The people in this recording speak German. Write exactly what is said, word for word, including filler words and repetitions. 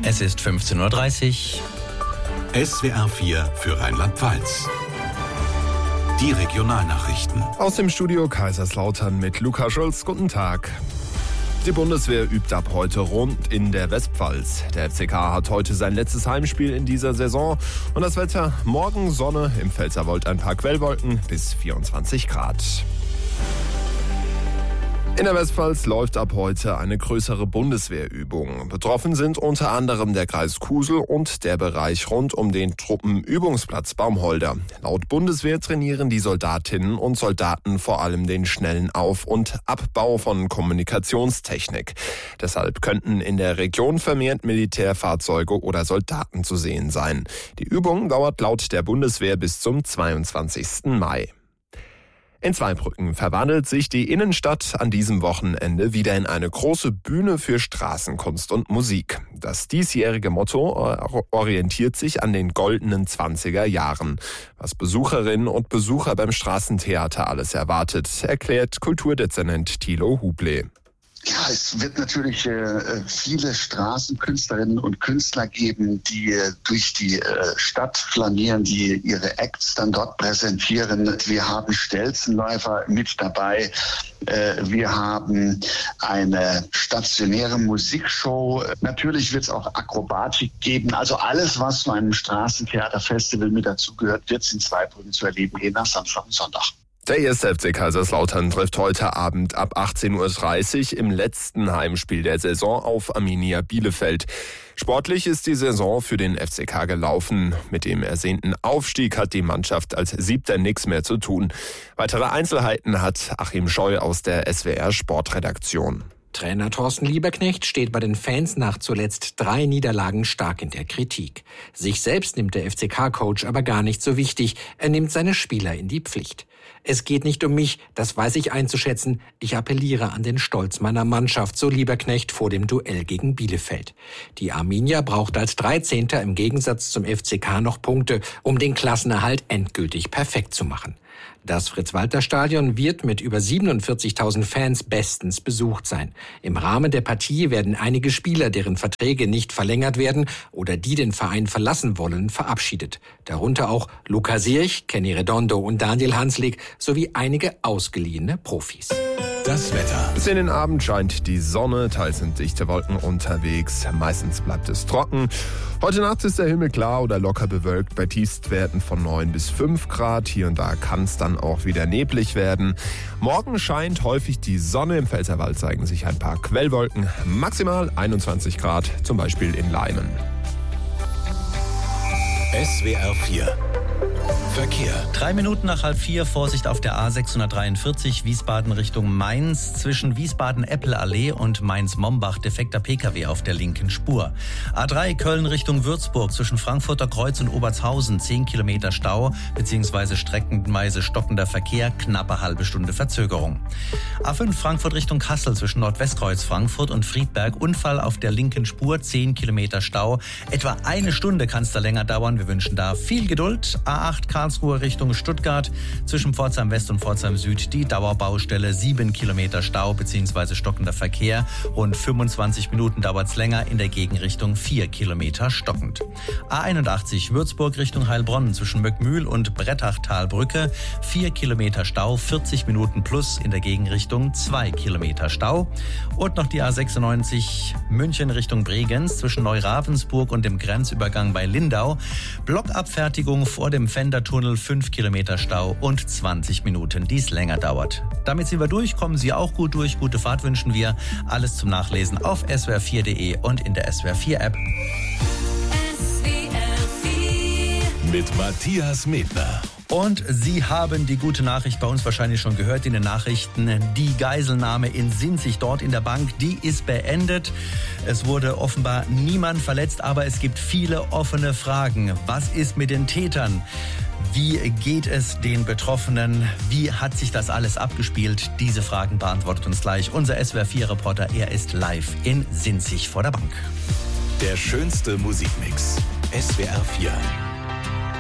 Es ist fünfzehn Uhr dreißig. S W R vier für Rheinland-Pfalz. Die Regionalnachrichten. Aus dem Studio Kaiserslautern mit Luca Schulz. Guten Tag. Die Bundeswehr übt ab heute rund in der Westpfalz. Der F C K hat heute sein letztes Heimspiel in dieser Saison. Und das Wetter: morgen Sonne, im Pfälzerwald ein paar Quellwolken bis vierundzwanzig Grad. In der Westpfalz läuft ab heute eine größere Bundeswehrübung. Betroffen sind unter anderem der Kreis Kusel und der Bereich rund um den Truppenübungsplatz Baumholder. Laut Bundeswehr trainieren die Soldatinnen und Soldaten vor allem den schnellen Auf- und Abbau von Kommunikationstechnik. Deshalb könnten in der Region vermehrt Militärfahrzeuge oder Soldaten zu sehen sein. Die Übung dauert laut der Bundeswehr bis zum zweiundzwanzigsten Mai. In Zweibrücken verwandelt sich die Innenstadt an diesem Wochenende wieder in eine große Bühne für Straßenkunst und Musik. Das diesjährige Motto orientiert sich an den goldenen zwanziger Jahren. Was Besucherinnen und Besucher beim Straßentheater alles erwartet, erklärt Kulturdezernent Thilo Huble. Ja, es wird natürlich äh, viele Straßenkünstlerinnen und Künstler geben, die äh, durch die äh, Stadt flanieren, die ihre Acts dann dort präsentieren. Wir haben Stelzenläufer mit dabei. Äh, wir haben eine stationäre Musikshow. Natürlich wird es auch Akrobatik geben. Also alles, was zu einem Straßentheaterfestival mit dazugehört, wird es in Zweibrücken zu erleben, je nach Samstag und Sonntag. Der erste F C Kaiserslautern trifft heute Abend ab achtzehn Uhr dreißig im letzten Heimspiel der Saison auf Arminia Bielefeld. Sportlich ist die Saison für den F C K gelaufen. Mit dem ersehnten Aufstieg hat die Mannschaft als Siebter nichts mehr zu tun. Weitere Einzelheiten hat Achim Scheu aus der S W R Sportredaktion. Trainer Thorsten Lieberknecht steht bei den Fans nach zuletzt drei Niederlagen stark in der Kritik. Sich selbst nimmt der F C K-Coach aber gar nicht so wichtig. Er nimmt seine Spieler in die Pflicht. Es geht nicht um mich, das weiß ich einzuschätzen. Ich appelliere an den Stolz meiner Mannschaft, so Lieberknecht vor dem Duell gegen Bielefeld. Die Arminia braucht als dreizehnter im Gegensatz zum F C K noch Punkte, um den Klassenerhalt endgültig perfekt zu machen. Das Fritz-Walter-Stadion wird mit über siebenundvierzigtausend Fans bestens besucht sein. Im Rahmen der Partie werden einige Spieler, deren Verträge nicht verlängert werden oder die den Verein verlassen wollen, verabschiedet. Darunter auch Luca Sierch, Kenny Redondo und Daniel Hanslik sowie einige ausgeliehene Profis. Das Wetter. Bis in den Abend scheint die Sonne, teils sind dichte Wolken unterwegs. Meistens bleibt es trocken. Heute Nacht ist der Himmel klar oder locker bewölkt bei Tiefstwerten von neun bis fünf Grad. Hier und da kann es dann auch wieder neblig werden. Morgen scheint häufig die Sonne. Im Pfälzerwald zeigen sich ein paar Quellwolken. Maximal einundzwanzig Grad, zum Beispiel in Leimen. S W R vier. Verkehr. Drei Minuten nach halb vier, Vorsicht auf der A sechshundertdreiundvierzig, Wiesbaden Richtung Mainz. Zwischen Wiesbaden-Eppel-Allee und Mainz-Mombach defekter Pkw auf der linken Spur. A drei Köln Richtung Würzburg, zwischen Frankfurter Kreuz und Obertshausen, zehn Kilometer Stau, beziehungsweise streckenweise stockender Verkehr, knappe halbe Stunde Verzögerung. A fünf Frankfurt Richtung Kassel, zwischen Nordwestkreuz Frankfurt und Friedberg, Unfall auf der linken Spur, zehn Kilometer Stau. Etwa eine Stunde kann es da länger dauern, wir wünschen da viel Geduld. A acht Karlsruhe Richtung Stuttgart, zwischen Pforzheim West und Pforzheim Süd die Dauerbaustelle, sieben Kilometer Stau bzw. stockender Verkehr. Rund fünfundzwanzig Minuten dauert es länger, in der Gegenrichtung vier Kilometer stockend. A einundachtzig Würzburg Richtung Heilbronn, zwischen Möckmühl und Brettachtalbrücke, vier Kilometer Stau, vierzig Minuten plus, in der Gegenrichtung zwei Kilometer Stau. Und noch die A sechsundneunzig München Richtung Bregenz, zwischen Neuravensburg und dem Grenzübergang bei Lindau, Blockabfertigung vor dem Fendertunnel, fünf Kilometer Stau und zwanzig Minuten, die es länger dauert. Damit sind wir durch, kommen Sie auch gut durch. Gute Fahrt wünschen wir. Alles zum Nachlesen auf S W R vier punkt de und in der S W R vier App. S W R vier Mit Matthias Medner. Und Sie haben die gute Nachricht bei uns wahrscheinlich schon gehört in den Nachrichten. Die Geiselnahme in Sinzig, dort in der Bank, die ist beendet. Es wurde offenbar niemand verletzt, aber es gibt viele offene Fragen. Was ist mit den Tätern? Wie geht es den Betroffenen? Wie hat sich das alles abgespielt? Diese Fragen beantwortet uns gleich unser S W R vier Reporter. Er ist live in Sinzig vor der Bank. Der schönste Musikmix. S W R vier.